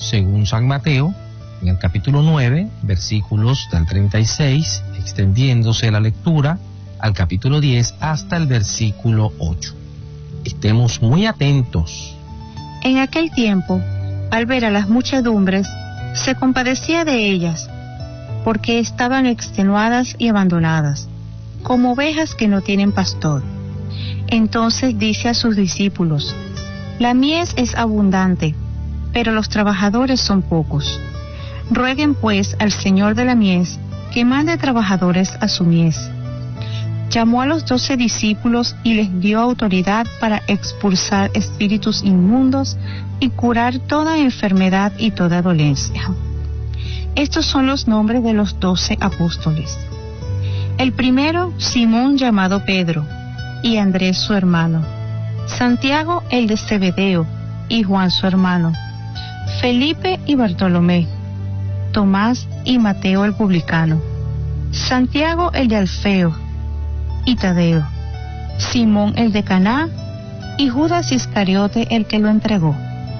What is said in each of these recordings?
según San Mateo, en el capítulo 9, versículos del 36, extendiéndose la lectura al capítulo 10 hasta el versículo 8. Estemos muy atentos. En aquel tiempo, al ver a las muchedumbres, se compadecía de ellas, porque estaban extenuadas y abandonadas, como ovejas que no tienen pastor. Entonces dice a sus discípulos: La mies es abundante, pero los trabajadores son pocos. Rueguen pues al Señor de la mies que mande trabajadores a su mies. Llamó a los 12 discípulos y les dio autoridad para expulsar espíritus inmundos y curar toda enfermedad y toda dolencia. Estos son los nombres de los 12 apóstoles. El primero, Simón llamado Pedro, y Andrés su hermano, Santiago el de Zebedeo, y Juan su hermano, Felipe y Bartolomé, Tomás y Mateo el publicano, Santiago el de Alfeo, y Tadeo, Simón el de Caná, y Judas Iscariote el que lo entregó.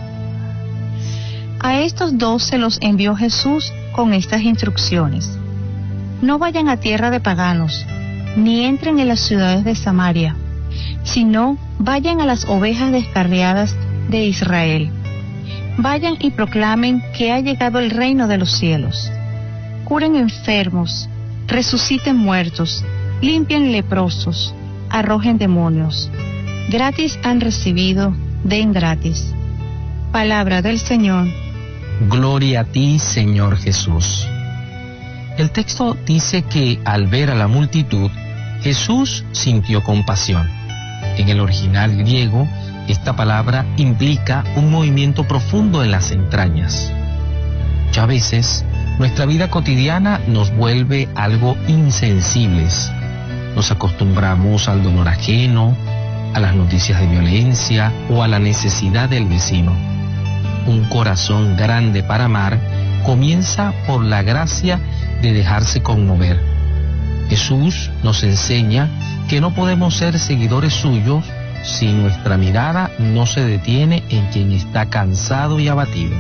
A estos 12 los envió Jesús con estas instrucciones: No vayan a tierra de paganos, ni entren en las ciudades de Samaria, sino vayan a las ovejas descarriadas de Israel. Vayan y proclamen que ha llegado el reino de los cielos. Curen enfermos, resuciten muertos, limpien leprosos, arrojen demonios. Gratis han recibido, den gratis. Palabra del Señor. Gloria a ti, Señor Jesús. El texto dice que al ver a la multitud, Jesús sintió compasión. En el original griego, esta palabra implica un movimiento profundo en las entrañas. Muchas veces, nuestra vida cotidiana nos vuelve algo insensibles. Nos acostumbramos al dolor ajeno, a las noticias de violencia o a la necesidad del vecino. Un corazón grande para amar comienza por la gracia de dejarse conmover. Jesús nos enseña que no podemos ser seguidores suyos si nuestra mirada no se detiene en quien está cansado y abatido.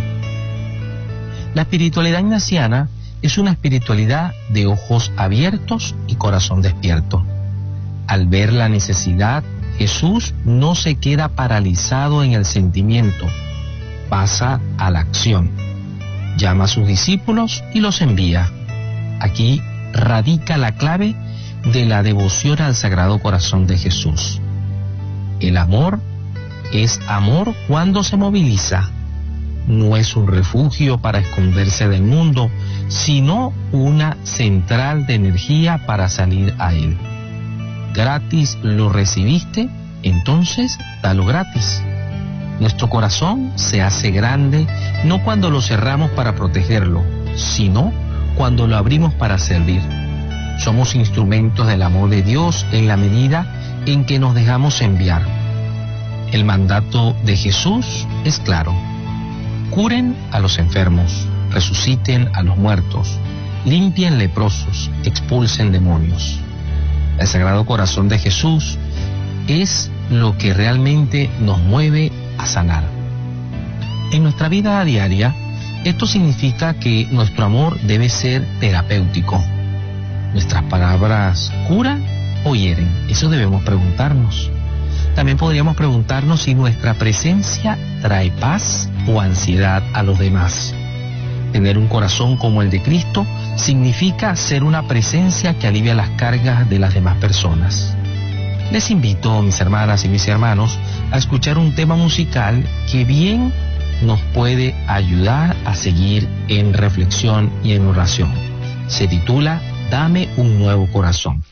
La espiritualidad ignaciana es una espiritualidad de ojos abiertos y corazón despierto. Al ver la necesidad, Jesús no se queda paralizado en el sentimiento, pasa a la acción. Llama a sus discípulos y los envía. Aquí radica la clave de la devoción al Sagrado Corazón de Jesús. El amor es amor cuando se moviliza. No es un refugio para esconderse del mundo, sino una central de energía para salir a él. Gratis lo recibiste, entonces dalo gratis. Nuestro corazón se hace grande no cuando lo cerramos para protegerlo, sino cuando lo abrimos para servir. Somos instrumentos del amor de Dios en la medida en que nos dejamos enviar. El mandato de Jesús es claro: curen a los enfermos, resuciten a los muertos, limpien leprosos, expulsen demonios. El Sagrado Corazón de Jesús es lo que realmente nos mueve a sanar. En nuestra vida diaria, esto significa que nuestro amor debe ser terapéutico. ¿Nuestras palabras curan o hieren? Eso debemos preguntarnos. También podríamos preguntarnos si nuestra presencia trae paz o ansiedad a los demás. Tener un corazón como el de Cristo significa ser una presencia que alivia las cargas de las demás personas. Les invito, mis hermanas y mis hermanos, a escuchar un tema musical que bien nos puede ayudar a seguir en reflexión y en oración. Se titula Dame un nuevo corazón.